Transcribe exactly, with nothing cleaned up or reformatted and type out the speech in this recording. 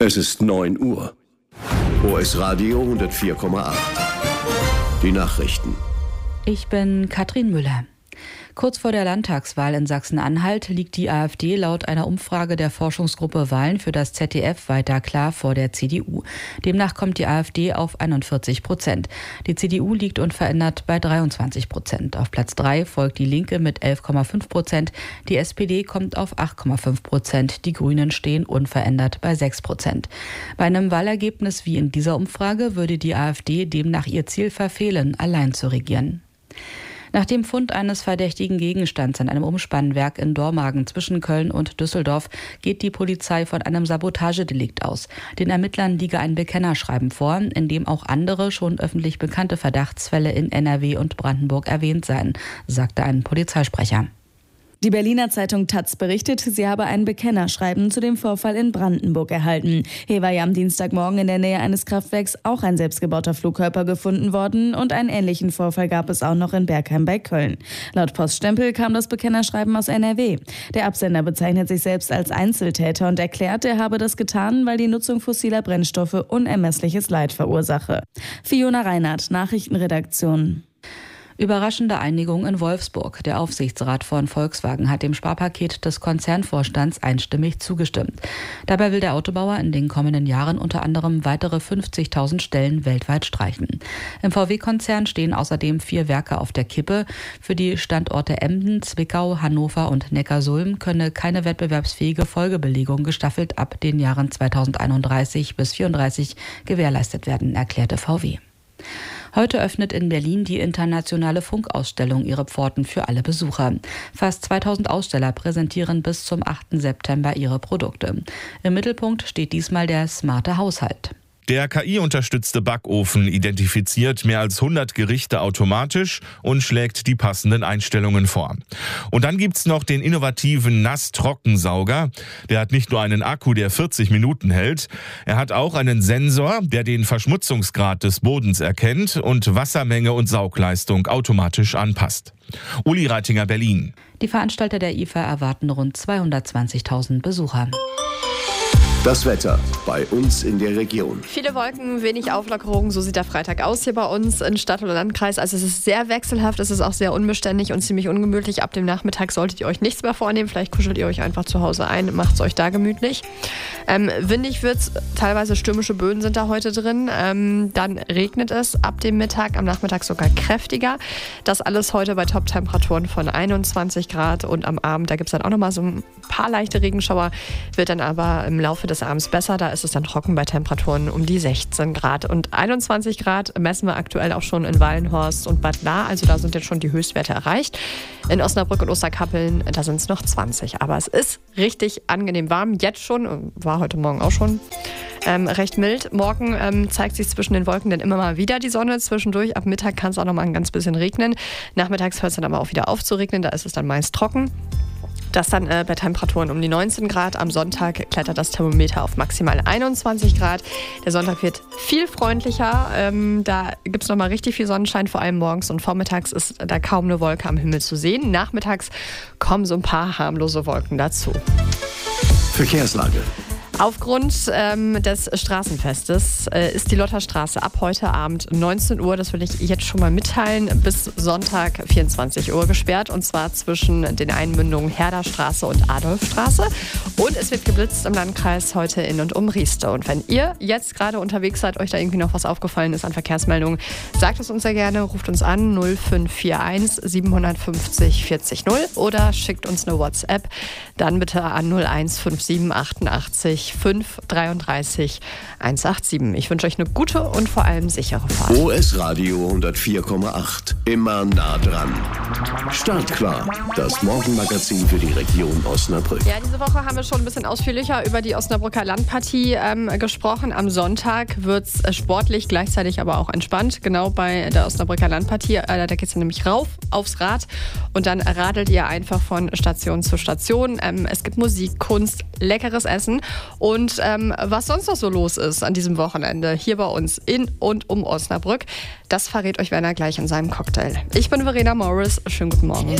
Es ist neun Uhr. O S Radio hundertvier Komma acht. Die Nachrichten. Ich bin Katrin Müller. Kurz vor der Landtagswahl in Sachsen-Anhalt liegt die AfD laut einer Umfrage der Forschungsgruppe Wahlen für das Z D F weiter klar vor der C D U. Demnach kommt die AfD auf einundvierzig Prozent. Die C D U liegt unverändert bei dreiundzwanzig Prozent. Auf Platz drei folgt die Linke mit elf Komma fünf Prozent. Die S P D kommt auf acht Komma fünf Prozent. Die Grünen stehen unverändert bei sechs Prozent. Bei einem Wahlergebnis wie in dieser Umfrage würde die AfD demnach ihr Ziel verfehlen, allein zu regieren. Nach dem Fund eines verdächtigen Gegenstands an einem Umspannwerk in Dormagen zwischen Köln und Düsseldorf geht die Polizei von einem Sabotagedelikt aus. Den Ermittlern liege ein Bekennerschreiben vor, in dem auch andere schon öffentlich bekannte Verdachtsfälle in N R W und Brandenburg erwähnt seien, sagte ein Polizeisprecher. Die Berliner Zeitung Taz berichtet, sie habe ein Bekennerschreiben zu dem Vorfall in Brandenburg erhalten. Hier war ja am Dienstagmorgen in der Nähe eines Kraftwerks auch ein selbstgebauter Flugkörper gefunden worden und einen ähnlichen Vorfall gab es auch noch in Bergheim bei Köln. Laut Poststempel kam das Bekennerschreiben aus N R W. Der Absender bezeichnet sich selbst als Einzeltäter und erklärt, er habe das getan, weil die Nutzung fossiler Brennstoffe unermessliches Leid verursache. Fiona Reinhardt, Nachrichtenredaktion. Überraschende Einigung in Wolfsburg. Der Aufsichtsrat von Volkswagen hat dem Sparpaket des Konzernvorstands einstimmig zugestimmt. Dabei will der Autobauer in den kommenden Jahren unter anderem weitere fünfzigtausend Stellen weltweit streichen. Im V W-Konzern stehen außerdem vier Werke auf der Kippe. Für die Standorte Emden, Zwickau, Hannover und Neckarsulm könne keine wettbewerbsfähige Folgebelegung gestaffelt ab den Jahren zweitausendeinunddreißig bis vierunddreißig gewährleistet werden, erklärte V W. Heute öffnet in Berlin die internationale Funkausstellung ihre Pforten für alle Besucher. Fast zweitausend Aussteller präsentieren bis zum achten September ihre Produkte. Im Mittelpunkt steht diesmal der smarte Haushalt. Der K I-unterstützte Backofen identifiziert mehr als hundert Gerichte automatisch und schlägt die passenden Einstellungen vor. Und dann gibt's noch den innovativen Nass-Trockensauger. Der hat nicht nur einen Akku, der vierzig Minuten hält, er hat auch einen Sensor, der den Verschmutzungsgrad des Bodens erkennt und Wassermenge und Saugleistung automatisch anpasst. Uli Reitinger, Berlin. Die Veranstalter der I F A erwarten rund zweihundertzwanzigtausend Besucher. Das Wetter bei uns in der Region. Viele Wolken, wenig Auflockerung, so sieht der Freitag aus hier bei uns in Stadt oder Landkreis. Also es ist sehr wechselhaft, es ist auch sehr unbeständig und ziemlich ungemütlich. Ab dem Nachmittag solltet ihr euch nichts mehr vornehmen. Vielleicht kuschelt ihr euch einfach zu Hause ein, macht es euch da gemütlich. Ähm, windig wird es, teilweise stürmische Böen sind da heute drin. Ähm, dann regnet es ab dem Mittag, am Nachmittag sogar kräftiger. Das alles heute bei Top-Temperaturen von einundzwanzig Grad und am Abend, da gibt es dann auch nochmal so ein paar leichte Regenschauer, wird dann aber im Laufe des Abends besser. Da ist es dann trocken bei Temperaturen um die sechzehn Grad. Und einundzwanzig Grad messen wir aktuell auch schon in Wallenhorst und Bad Lahr. Also da sind jetzt schon die Höchstwerte erreicht. In Osnabrück und Osterkappeln, da sind es noch zwanzig. Aber es ist richtig angenehm warm. Jetzt schon, war heute Morgen auch schon ähm, recht mild. Morgen ähm, zeigt sich zwischen den Wolken dann immer mal wieder die Sonne. Zwischendurch ab Mittag kann es auch noch mal ein ganz bisschen regnen. Nachmittags hört es dann aber auch wieder auf zu regnen. Da ist es dann meist trocken. Das dann äh, bei Temperaturen um die neunzehn Grad. Am Sonntag klettert das Thermometer auf maximal einundzwanzig Grad. Der Sonntag wird viel freundlicher. Ähm, da gibt es nochmal richtig viel Sonnenschein. Vor allem morgens und vormittags ist da kaum eine Wolke am Himmel zu sehen. Nachmittags kommen so ein paar harmlose Wolken dazu. Verkehrslage. Aufgrund ähm, des Straßenfestes äh, ist die Lotterstraße ab heute Abend neunzehn Uhr, das will ich jetzt schon mal mitteilen, bis Sonntag vierundzwanzig Uhr gesperrt. Und zwar zwischen den Einmündungen Herderstraße und Adolfstraße. Und es wird geblitzt im Landkreis heute in und um Rieste. Und wenn ihr jetzt gerade unterwegs seid, euch da irgendwie noch was aufgefallen ist an Verkehrsmeldungen, sagt es uns sehr gerne, ruft uns an null fünf vier eins sieben fünf null vierzig null oder schickt uns eine WhatsApp. Dann bitte an null eins fünf sieben achtundachtzig fünf dreiunddreißig hundertsiebenundachtzig. Ich wünsche euch eine gute und vor allem sichere Fahrt. O S Radio hundertvier Komma acht. Immer nah dran. Startklar. Das Morgenmagazin für die Region Osnabrück. Ja, diese Woche haben wir schon ein bisschen ausführlicher über die Osnabrücker Landpartie ähm, gesprochen. Am Sonntag wird es sportlich, gleichzeitig aber auch entspannt. Genau bei der Osnabrücker Landpartie. Äh, da geht es nämlich rauf aufs Rad und dann radelt ihr einfach von Station zu Station. Ähm, es gibt Musik, Kunst, leckeres Essen und ähm, was sonst noch so los ist an diesem Wochenende hier bei uns in und um Osnabrück, das verrät euch Werner gleich in seinem Cocktail. Ich bin Verena Morris, schönen guten Morgen.